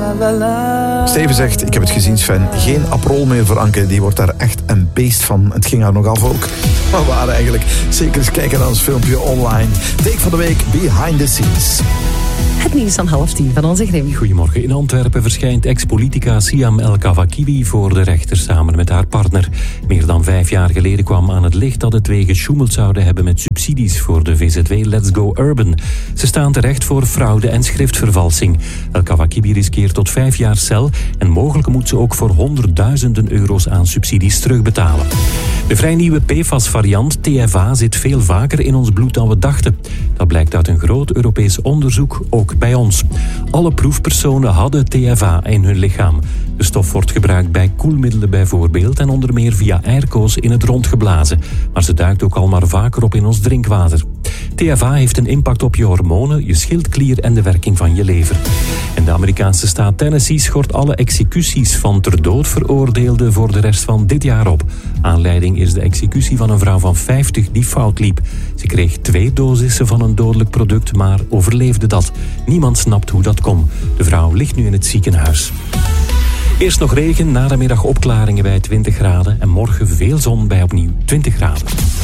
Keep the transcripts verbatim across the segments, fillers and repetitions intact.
Steven zegt, ik heb het gezien Sven, geen Aprol meer voor Anke. Die wordt daar echt een beest van. Het ging haar nog af ook. Maar we waren eigenlijk zeker eens kijken naar ons filmpje online. Take van de week, Behind the Scenes. Het nieuws van half tien van onze Grim. Goedemorgen. In Antwerpen verschijnt ex-politica Siam El Kawakili voor de rechter samen met haar partner. Meer dan vijf jaar geleden kwam aan het licht dat de twee gesjoemeld zouden hebben met subsidies voor de V Z W Let's Go Urban. Ze staan terecht voor fraude en schriftvervalsing. El Kawakili riskeert tot vijf jaar cel en mogelijk moet ze ook voor honderdduizenden euro's aan subsidies terugbetalen. De vrij nieuwe P F A S-variant T F A zit veel vaker in ons bloed dan we dachten. Dat blijkt uit een groot Europees onderzoek, ook bij ons. Alle proefpersonen hadden T F A in hun lichaam. De stof wordt gebruikt bij koelmiddelen bijvoorbeeld en onder meer via airco's in het rond geblazen. Maar ze duikt ook al maar vaker op in ons drinkwater. T F A heeft een impact op je hormonen, je schildklier en de werking van je lever. En de Amerikaanse staat Tennessee schort alle executies van ter dood veroordeelden voor de rest van dit jaar op. Aanleiding is de executie van een vrouw van vijftig die fout liep. Ze kreeg twee dosissen van een dodelijk product, maar overleefde dat. Niemand snapt hoe dat kon. De vrouw ligt nu in het ziekenhuis. Eerst nog regen, na de middag opklaringen bij twintig graden en morgen veel zon bij opnieuw twintig graden.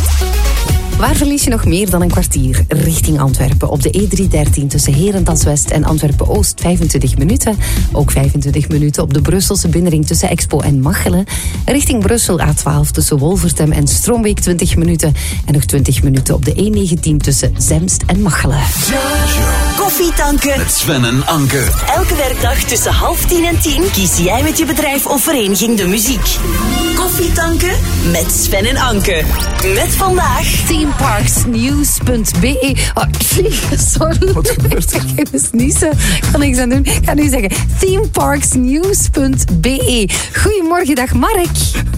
Waar verlies je nog meer dan een kwartier? Richting Antwerpen op de E driehonderddertien tussen Herentals-West en Antwerpen-Oost vijfentwintig minuten. Ook vijfentwintig minuten op de Brusselse binnenring tussen Expo en Machelen. Richting Brussel A twaalf tussen Wolvertem en Strombeek twintig minuten. En nog twintig minuten op de E negentien tussen Zemst en Machelen. Koffietanken. Met Sven en Anke. Elke werkdag tussen half tien en tien kies jij met je bedrijf of vereniging de muziek. Koffietanken met Sven en Anke. Met vandaag theme parks news punt b e. Oh, sorry. Wat gebeurt er? Ik ga sniezen. Ik kan niks aan doen. Ik ga nu zeggen theme parks news punt b e. Goedemorgen, dag Mark.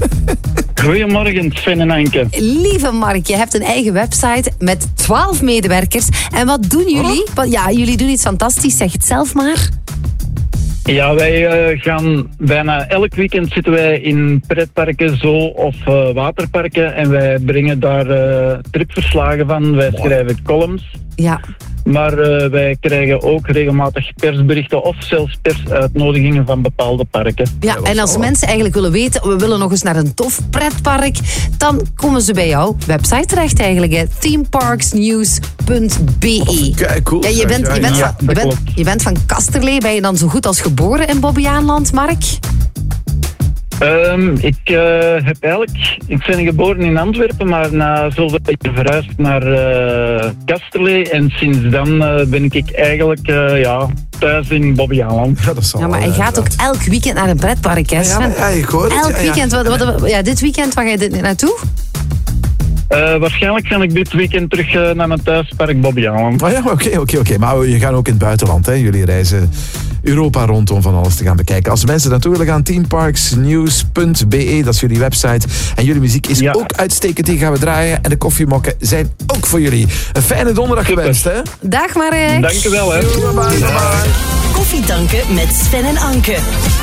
Goedemorgen, Sven en Anke. Lieve Mark, je hebt een eigen website met twaalf medewerkers. En wat doen jullie? Oh. Want ja, jullie doen iets fantastisch. Zeg het zelf maar. Ja, wij uh, gaan bijna elk weekend zitten wij in pretparken, zoo of uh, waterparken. En wij brengen daar uh, tripverslagen van. Wij schrijven columns. Ja. Maar uh, wij krijgen ook regelmatig persberichten of zelfs persuitnodigingen van bepaalde parken. Ja, en als mensen eigenlijk willen weten, we willen nog eens naar een tof pretpark, dan komen ze bij jouw website terecht eigenlijk, hè. theme parks news punt b e. Kijk, cool. Ja, je, bent, je, bent Ja, van, je, dat bent, klopt. je bent van Kasterlee, ben je dan zo goed als geboren in Bobbejaanland, Mark? Um, ik uh, heb eigenlijk... Ik ben geboren in Antwerpen, maar na zoveel jaar verhuisd naar uh, Kasterlee. En sinds dan uh, ben ik eigenlijk uh, ja, thuis in Bobbejaanland. Ja, dat zal Ja, maar hij wel, gaat ook inderdaad. elk weekend naar een pretpark, hè, Ja, Sven? maar, ja, ik hoor het. Elk Ja, ja. weekend. Wat, wat, ja, dit weekend, waar ga je dit naartoe? Uh, waarschijnlijk ga ik dit weekend terug uh, naar mijn thuispark Bobbejaanland. Oh ja, oké, oké, oké. Maar je gaat ook in het buitenland, hè? Jullie reizen Europa rond om van alles te gaan bekijken. Als mensen naartoe willen gaan, theme parks news punt b e, dat is jullie website. En jullie muziek is Ja. ook uitstekend, die gaan we draaien. En de koffiemokken zijn ook voor jullie. Een fijne donderdag Super. gewenst, hè? Dag Mark. Dank u wel, hè. Bye bye, bye bye. Koffietanken met Sven en Anke.